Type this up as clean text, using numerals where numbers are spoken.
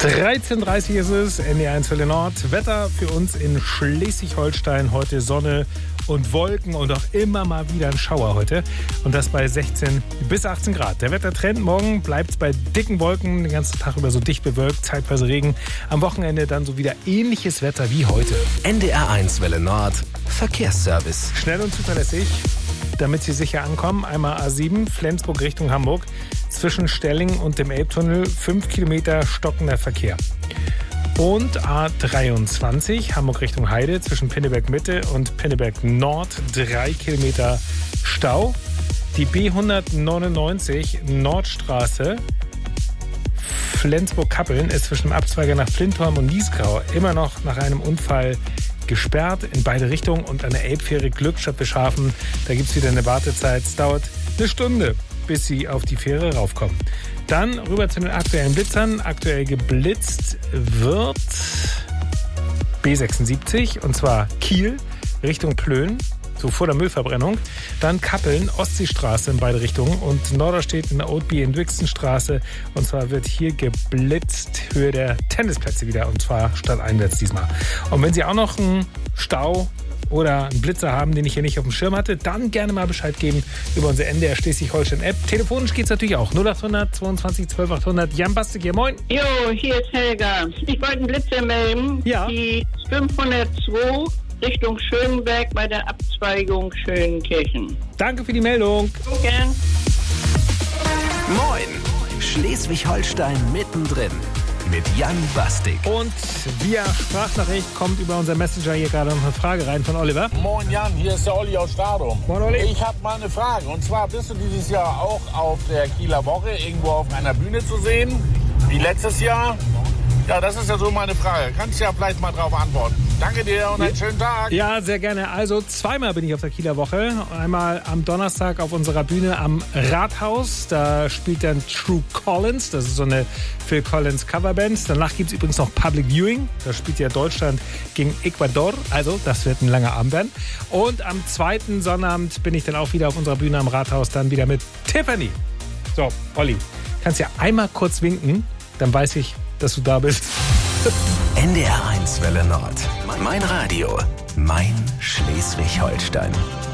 13:30 ist es, NDR1 Welle Nord. Wetter für uns in Schleswig-Holstein. Heute Sonne und Wolken und auch immer mal wieder ein Schauer heute. Und das bei 16 bis 18 Grad. Der Wettertrend morgen bleibt bei dicken Wolken, den ganzen Tag über so dicht bewölkt, zeitweise Regen. Am Wochenende dann so wieder ähnliches Wetter wie heute. NDR1 Welle Nord, Verkehrsservice. Schnell und zuverlässig, damit Sie sicher ankommen. Einmal A7, Flensburg Richtung Hamburg. Zwischen Stelling und dem Elbtunnel 5 Kilometer stockender Verkehr. Und A23, Hamburg Richtung Heide, zwischen Pinneberg Mitte und Pinneberg Nord 3 Kilometer Stau. Die B199 Nordstraße, Flensburg-Kappeln, ist zwischen dem Abzweiger nach Flintholm und Niesgrau immer noch nach einem Unfall gesperrt in beide Richtungen. Und an der Elbfähre Glückstadt-Bischhafen, da gibt es wieder eine Wartezeit. Es dauert eine Stunde, bis Sie auf die Fähre raufkommen. Dann rüber zu den aktuellen Blitzern. Aktuell geblitzt wird B76, und zwar Kiel Richtung Plön, so vor der Müllverbrennung. Dann Kappeln, Ostseestraße in beide Richtungen und Norderstedt in der Oldby in Wixenstraße. Und zwar wird hier geblitzt, Höhe der Tennisplätze wieder, und zwar stadteinwärts diesmal. Und wenn Sie auch noch einen Stau oder einen Blitzer haben, den ich hier nicht auf dem Schirm hatte, dann gerne mal Bescheid geben über unsere NDR Schleswig-Holstein-App. Telefonisch geht's natürlich auch. 0800 22 12 800. Jan Bastik hier, moin. Jo, hier ist Helga. Ich wollte einen Blitzer melden. Ja. Die 502 Richtung Schönberg bei der Abzweigung Schönenkirchen. Danke für die Meldung. So gern. Moin, Schleswig-Holstein mittendrin. Mit Jan Bastik. Und via Sprachnachricht kommt über unser Messenger hier gerade noch eine Frage rein von Oliver. Moin Jan, hier ist der Olli aus Stadum. Moin Olli. Ich habe mal eine Frage. Und zwar, bist du dieses Jahr auch auf der Kieler Woche irgendwo auf einer Bühne zu sehen? Wie letztes Jahr? Ja, das ist ja so meine Frage. Kannst du ja vielleicht mal drauf antworten. Danke dir und einen schönen Tag. Ja, sehr gerne. Also zweimal bin ich auf der Kieler Woche. Einmal am Donnerstag auf unserer Bühne am Rathaus. Da spielt dann True Collins. Das ist so eine Phil Collins Coverband. Danach gibt es übrigens noch Public Viewing. Da spielt ja Deutschland gegen Ecuador. Also das wird ein langer Abend werden. Und am zweiten Sonnabend bin ich dann auch wieder auf unserer Bühne am Rathaus. Dann wieder mit Tiffany. So, Olli, kannst ja einmal kurz winken. Dann weiß ich, dass du da bist. NDR1 Welle Nord. Mein Radio. Mein Schleswig-Holstein.